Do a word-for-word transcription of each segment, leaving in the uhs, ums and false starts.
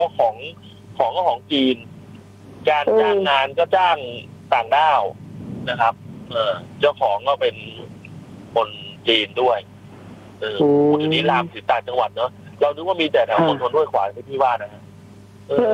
ก็ของของก็ของจีนการจ้างงานก็จ้างต่างด้าวนะครับเออเจ้าของก็เป็นคนจีนด้วยเออพูดถึงนี้ลามถึงต่างจังหวัดเนาะเราคิดว่ามีแต่แถวมณฑลห้วยขวางที่พี่ว่านะเออ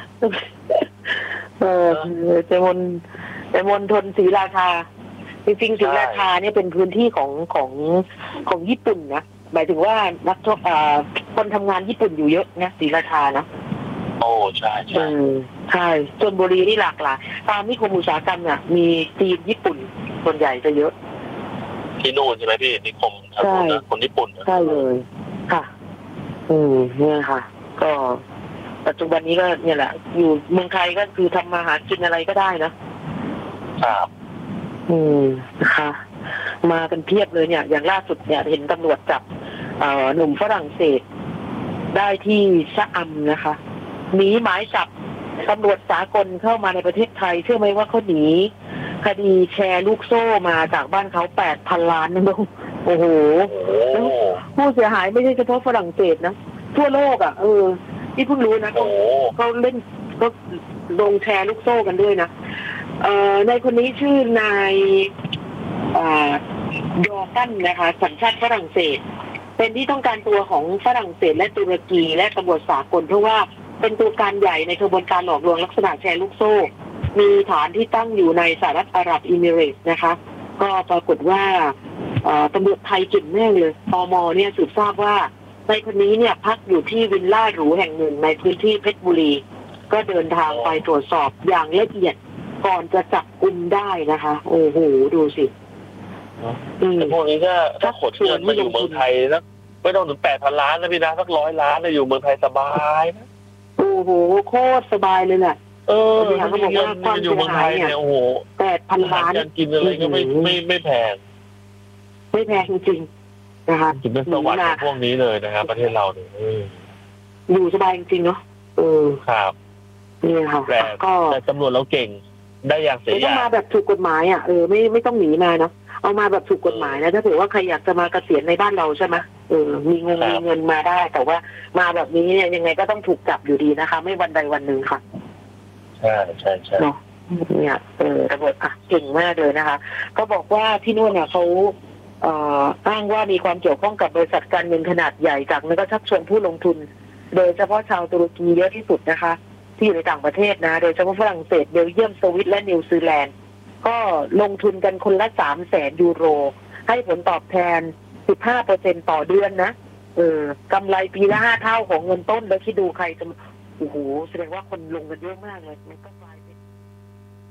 เออแต่มณแต่มณฑลศรีราชาจริงๆศรีราชาเนี่ยเป็นพื้นที่ของของของญี่ปุ่นนะหมายถึงว่านักคนทำงานญี่ปุ่นอยู่เยอะนะศรีราชานะโอ้ใช่ใช่ใช่ชลบุรีนี่หลากหลายตามนิคมอุตสาหกรรมเนี่ยมีจีนญี่ปุ่นส่วนใหญ่จะเยอะที่นู่นใช่ไหมพี่นิคมทางนู้นนะคนญี่ปุ่นใช่เลยค่ะอืมเนี่ยค่ะก็ปัจจุบันนี้ก็เนี่ยแหละอยู่เมืองไทยก็คือทำมาหากินอะไรก็ได้นะครับอืมนะคะมากันเพียบเลยเนี่ยอย่างล่าสุดเนี่ยเห็นตำรวจจับหนุ่มฝรั่งเศสได้ที่ชะอำนะคะหนีหมายจับตำรวจสากลเข้ามาในประเทศไทยเชื่อไหมว่าเขาหนีคดีแชร์ลูกโซ่มาจากบ้านเขาแปดพันล้านนะลูกโอ้โหผู้เสียหายไม่ใช่เฉพาะฝรั่งเศสนะทั่วโลกอ่ะเออที่เพิ่งรู้นะเขาเล่นก็ลงแชร์ลูกโซ่กันด้วยนะเอ่อในคนนี้ชื่อนายยอร์กันนะคะสัญชาติฝรั่งเศสเป็นที่ต้องการตัวของฝรั่งเศสและตุรกีและตำรวจสากลเพราะว่าเป็นตัวการใหญ่ในกระบวนการหลอกลวงลักษณะแชร์ลูกโซ่มีฐานที่ตั้งอยู่ในสหรัฐอาหรับเอมิเรตส์นะคะก็ปรากฏว่าตำรวจไทยเก่งแน่เลยตม.เนี่ยสืบทราบว่าในคนนี้เนี่ยพักอยู่ที่วิลล่าหรูแห่งหนึ่งในพื้นที่เพชรบุรีก็เดินทางไปตรวจสอบอย่างละเอียดก่อนจะจับกุมได้นะคะโอ้โหดูสิแต่พวกนี้ก็ถ้าขนเงินมาอยู่เมืองไทยแล้วไม่ต้องถึงแปดพันล้านนะพี่นะสักร้อยล้านนะอยู่เมืองไทยสบายนะโอ้โหโคตรสบายเลยแหละเออเขาบอกว่าความอยู่เมืองไทยเนี่ยโอ้โหแปดพันล้านการกินอะไรก็ไม่ไม่ไม่แพงไม่แพงจริงๆนะคะถึงเป็นสวรรค์ของพวกนี้เลยนะครับประเทศเราเนี่ยอยู่สบายจริงๆเนาะเออครับนี่ค่ะแต่ก็แต่ตำรวจเราเก่งได้อย่างเสียอย่างต้องมาแบบถูกกฎหมายอ่ะเออไม่ไม่ต้องหนีมาเนาะเอามาแบบถูกกฎหมายนะถ้าเผื่อว่าใครอยากจะมาเกษียณในบ้านเราใช่ไหมเออมีเงินมีเงินมาได้แต่ว่ามาแบบนี้เนี่ยยังไงก็ต้องถูกจับอยู่ดีนะคะไม่วันใดวันหนึ่งค่ะใช่ใช่ใช่เนาะเนี่ยเออตำรวจอ่ะเก่งมากเลยนะคะก็บอกว่าที่นู่นเนี่ยเขาเอ่ออ้างว่ามีความเกี่ยวข้องกับบริษัทการเงินขนาดใหญ่จากนั้นก็ชักชวนผู้ลงทุนโดยเฉพาะชาวตุรกีเยอะที่สุดนะคะที่อยู่ในต่างประเทศนะโดยเฉพาะฝรั่งเศสเบลเยียมสวิตและนิวซีแลนด์ก็ลงทุนกันคนละสามแสนยูโรให้ผลตอบแทน สิบห้าเปอร์เซ็นต์ ต่อเดือนนะเออกำไรปีละห้าเท่าของเงินต้นแล้วคิดดูใครจะโอ้โหแสดงว่าคนลงกันเยอะมากเลยมันก็กลายเป็น